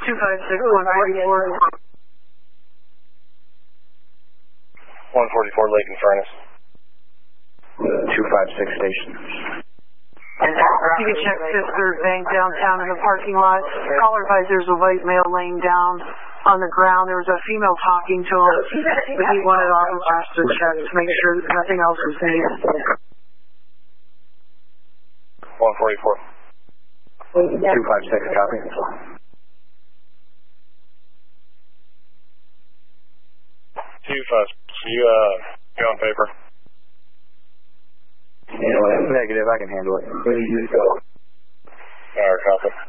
144 Lake and Furnace. 256 station. You can check Fifth Third Bank downtown in the parking lot. Caller advised there's a white male laying down on the ground. There was a female talking to him, but he wanted officers to check to make sure that nothing else was safe. 144. 256, copy. You on paper? Negative, I can handle it. Alright, copy.